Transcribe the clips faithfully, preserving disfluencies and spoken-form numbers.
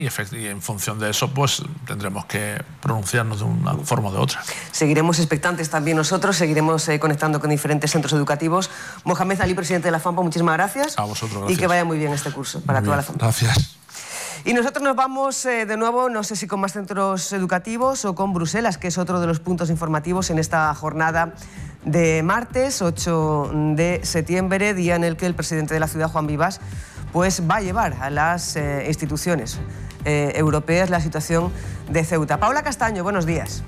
Y, y en función de eso, pues tendremos que pronunciarnos de una forma o de otra. Seguiremos expectantes también nosotros, seguiremos eh, conectando con diferentes centros educativos. Mohamed Ali, presidente de la FAMPA, muchísimas gracias. A vosotros, gracias. Y que vaya muy bien este curso para muy toda bien, la FAMPA. Gracias. Y nosotros nos vamos eh, de nuevo, no sé si con más centros educativos o con Bruselas, que es otro de los puntos informativos en esta jornada de martes, ocho de septiembre, día en el que el presidente de la ciudad, Juan Vivas, pues va a llevar a las eh, instituciones eh, europeas la situación de Ceuta. Paula Castaño, buenos días.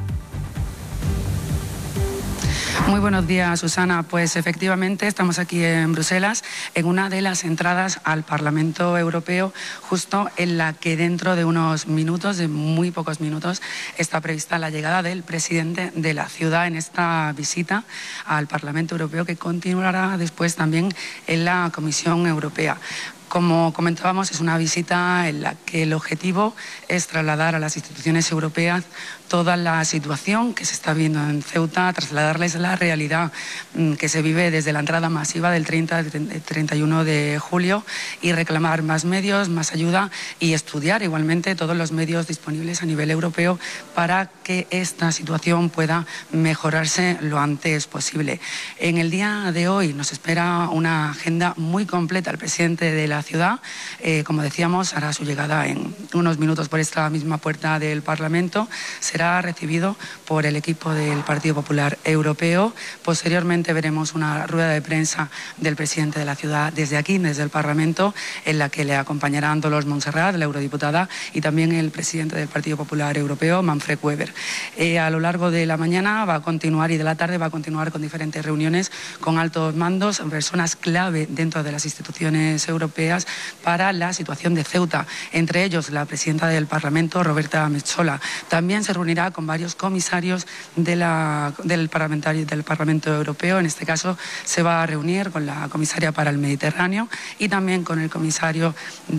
Muy buenos días, Susana. Pues efectivamente estamos aquí en Bruselas, en una de las entradas al Parlamento Europeo, justo en la que dentro de unos minutos, de muy pocos minutos, está prevista la llegada del presidente de la ciudad en esta visita al Parlamento Europeo, que continuará después también en la Comisión Europea. Como comentábamos, es una visita en la que el objetivo es trasladar a las instituciones europeas toda la situación que se está viendo en Ceuta, trasladarles la realidad que se vive desde la entrada masiva del treinta, treinta y uno de julio y reclamar más medios, más ayuda y estudiar igualmente todos los medios disponibles a nivel europeo para que esta situación pueda mejorarse lo antes posible. En el día de hoy nos espera una agenda muy completa. El presidente de la ciudad, eh, como decíamos, hará su llegada en unos minutos por esta misma puerta del Parlamento. Será recibido por el equipo del Partido Popular Europeo. Posteriormente veremos una rueda de prensa del presidente de la ciudad desde aquí, desde el Parlamento, en la que le acompañarán Dolors Montserrat, la eurodiputada, y también el presidente del Partido Popular Europeo, Manfred Weber. Eh, a lo largo de la mañana va a continuar y de la tarde va a continuar con diferentes reuniones con altos mandos, personas clave dentro de las instituciones europeas para la situación de Ceuta, entre ellos la presidenta del Parlamento, Roberta Metsola. También se reunirá con varios comisarios de la, del, parlamentario, del Parlamento Europeo. En este caso se va a reunir con la comisaria para el Mediterráneo y también con el comisario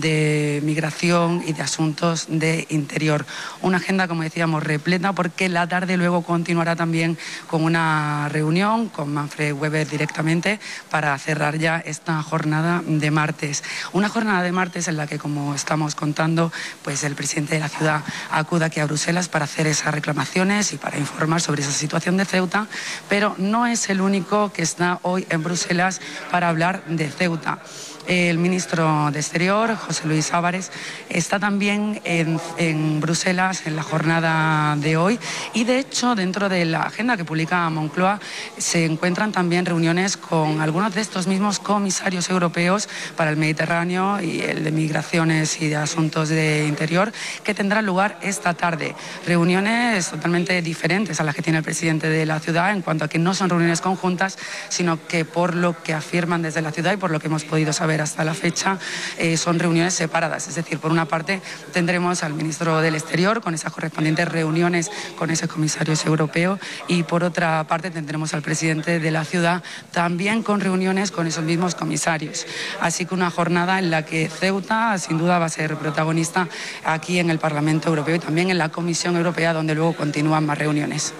de Migración y de Asuntos de Interior. Una agenda, como decíamos, repleta, porque la tarde luego continuará también con una reunión con Manfred Weber directamente para cerrar ya esta jornada de martes. Una jornada de martes en la que, como estamos contando, pues el presidente de la ciudad acude aquí a Bruselas para hacer esas reclamaciones y para informar sobre esa situación de Ceuta, pero no es el único que está hoy en Bruselas para hablar de Ceuta. El ministro de Exterior, José Luis Álvarez, está también en, en Bruselas en la jornada de hoy y, de hecho, dentro de la agenda que publica Moncloa se encuentran también reuniones con algunos de estos mismos comisarios europeos para el Mediterráneo y el de Migraciones y de Asuntos de Interior, que tendrán lugar esta tarde. Reuniones totalmente diferentes a las que tiene el presidente de la ciudad, en cuanto a que no son reuniones conjuntas, sino que, por lo que afirman desde la ciudad y por lo que hemos podido saber hasta la fecha, eh, son reuniones separadas. Es decir, por una parte tendremos al ministro del Exterior con esas correspondientes reuniones con esos comisarios europeos y, por otra parte, tendremos al presidente de la ciudad también con reuniones con esos mismos comisarios. Así que una jornada en la que Ceuta sin duda va a ser protagonista aquí en el Parlamento Europeo y también en la Comisión Europea, donde luego continúan más reuniones.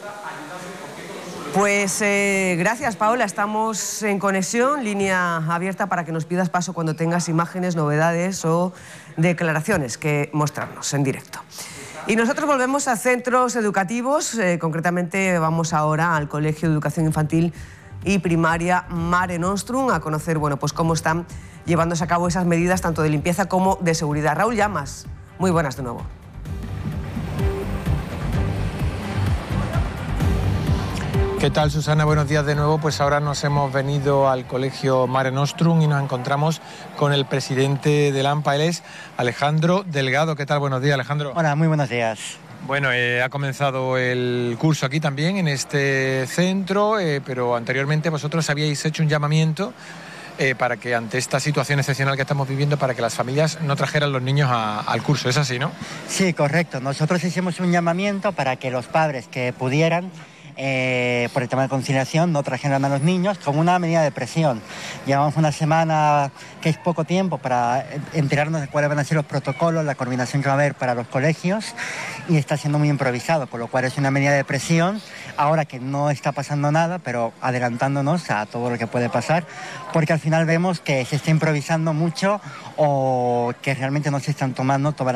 Pues eh, gracias, Paola. Estamos en conexión, línea abierta para que nos pidas paso cuando tengas imágenes, novedades o declaraciones que mostrarnos en directo. Y nosotros volvemos a centros educativos, eh, concretamente vamos ahora al Colegio de Educación Infantil y Primaria Mare Nostrum a conocer, bueno, pues cómo están llevándose a cabo esas medidas tanto de limpieza como de seguridad. Raúl Llamas, muy buenas de nuevo. ¿Qué tal, Susana? Buenos días de nuevo. Pues ahora nos hemos venido al Colegio Mare Nostrum y nos encontramos con el presidente del AMPA, él es Alejandro Delgado. ¿Qué tal? Buenos días, Alejandro. Hola, muy buenos días. Bueno, eh, ha comenzado el curso aquí también, en este centro, eh, pero anteriormente vosotros habíais hecho un llamamiento eh, para que, ante esta situación excepcional que estamos viviendo, para que las familias no trajeran los niños a, al curso. ¿Es así, no? Sí, correcto. Nosotros hicimos un llamamiento para que los padres que pudieran eh, por el tema de conciliación, no trajeron a los niños como una medida de presión. Llevamos una semana que es poco tiempo para enterarnos de cuáles van a ser los protocolos, la coordinación que va a haber para los colegios, y está siendo muy improvisado, con lo cual es una medida de presión, ahora que no está pasando nada, pero adelantándonos a todo lo que puede pasar, porque al final vemos que se está improvisando mucho o que realmente no se están tomando todas